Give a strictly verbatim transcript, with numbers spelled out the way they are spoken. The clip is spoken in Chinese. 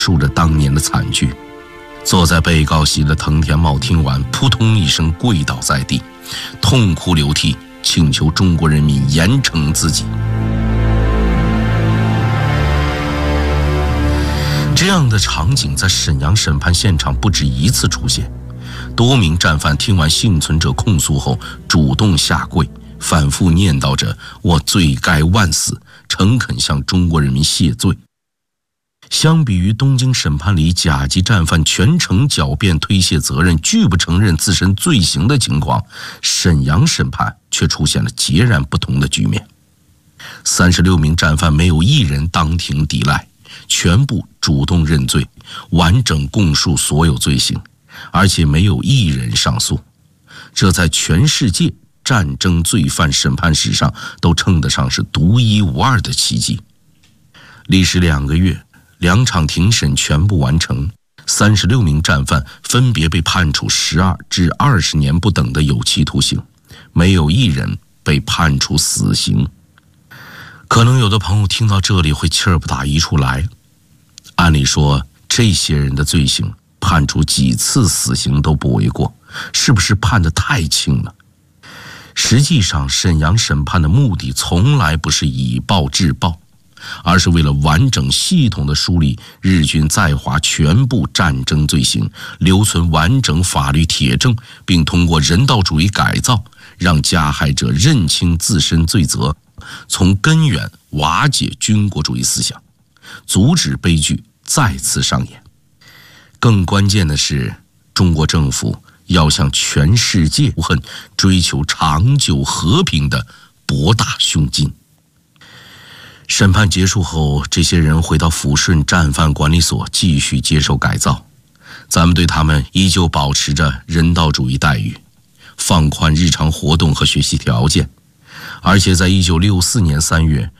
述着当年的惨剧。坐在被告席的藤田茂听完，扑通一声跪倒在地，痛哭流涕，请求中国人民严惩自己。这样的场景在沈阳审判现场不止一次出现。多名战犯听完幸存者控诉后，主动下跪，反复念叨着“我罪该万死”，诚恳向中国人民谢罪。相比于东京审判里甲级战犯全程狡辩推卸责任，拒不承认自身罪行的情况，沈阳审判却出现了截然不同的局面。三十六名战犯没有一人当庭抵赖，全部主动认罪，完整供述所有罪行，而且没有一人上诉。这在全世界战争罪犯审判史上都称得上是独一无二的奇迹。历时两个月，两场庭审全部完成，三十六名战犯分别被判处十二至二十年不等的有期徒刑，没有一人被判处死刑。可能有的朋友听到这里会气儿不打一处来，按理说这些人的罪行判处几次死刑都不为过，是不是判得太轻了？实际上，沈阳审判的目的从来不是以暴制暴，而是为了完整系统地梳理日军在华全部战争罪行，留存完整法律铁证，并通过人道主义改造，让加害者认清自身罪责，从根源瓦解军国主义思想，阻止悲剧再次上演。更关键的是，中国政府要向全世界仇恨追求长久和平的博大胸襟。审判结束后，这些人回到抚顺战犯管理所继续接受改造，咱们对他们依旧保持着人道主义待遇，放宽日常活动和学习条件，而且在一九六四年三月